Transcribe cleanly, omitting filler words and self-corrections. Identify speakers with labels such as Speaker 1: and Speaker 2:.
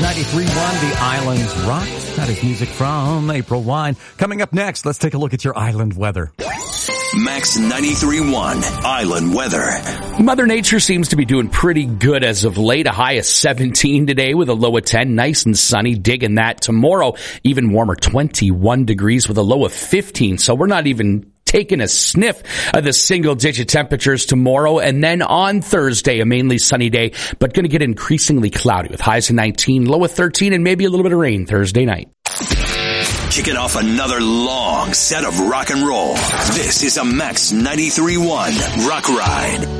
Speaker 1: 93.1, The Islands Rock. That is music from April Wine. Coming up next, let's take a look at your island weather.
Speaker 2: Max 93.1 Island Weather.
Speaker 3: Mother Nature seems to be doing pretty good as of late. A high of 17 today with a low of 10. Nice and sunny. Digging that. Tomorrow, even warmer, 21 degrees with a low of 15. So we're not even taking a sniff of the single-digit temperatures tomorrow. And then on Thursday, a mainly sunny day, but going to get increasingly cloudy with highs of 19, low of 13, and maybe a little bit of rain Thursday night.
Speaker 2: Kicking off another long set of rock and roll. This is a Max 93.1 Rock Ride.